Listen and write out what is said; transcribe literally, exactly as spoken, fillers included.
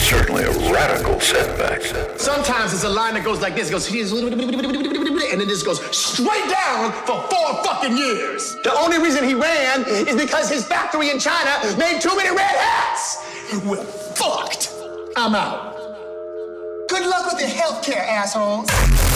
certainly a radical setback. Sometimes it's a line that goes like this. It goes, and it just goes straight down for four fucking years. The only reason he ran is because his factory in China made too many red hats. We're fucked. I'm out. Good luck with your healthcare, assholes.